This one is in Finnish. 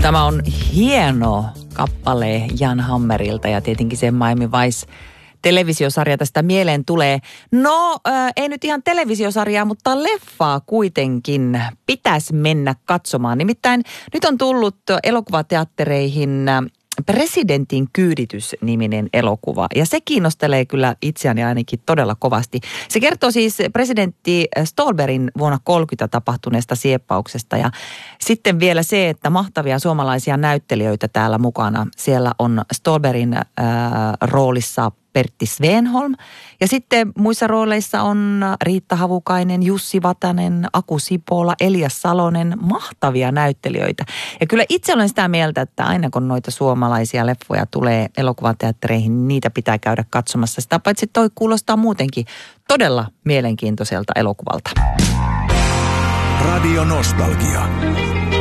Tämä on hieno kappale Jan Hammerilta ja tietenkin se Miami Vice televisiosarja tästä mieleen tulee. No, ei nyt ihan televisiosarjaa, mutta leffaa kuitenkin pitäisi mennä katsomaan. Nimittäin nyt on tullut elokuvateattereihin Presidentin kyyditys-niminen elokuva. Ja se kiinnostelee kyllä itseäni ainakin todella kovasti. Se kertoo siis presidentti Ståhlbergin vuonna 30 tapahtuneesta sieppauksesta. Ja sitten vielä se, että mahtavia suomalaisia näyttelijöitä täällä mukana. Siellä on Ståhlbergin roolissa Pertti Svenholm. Ja sitten muissa rooleissa on Riitta Havukainen, Jussi Vatanen, Aku Sipola, Elias Salonen. Mahtavia näyttelijöitä. Ja kyllä itse olen sitä mieltä, että aina kun noita suomalaisia leffoja tulee elokuvateattereihin, niin niitä pitää käydä katsomassa. Sitä paitsi toi kuulostaa muutenkin todella mielenkiintoiselta elokuvalta. Radio Nostalgia.